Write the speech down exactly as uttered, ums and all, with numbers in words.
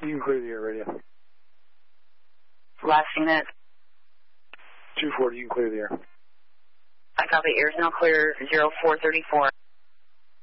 You can clear the air radio. Last unit. two forty, you can clear the air. I copy. Air's now clear. zero four thirty-four.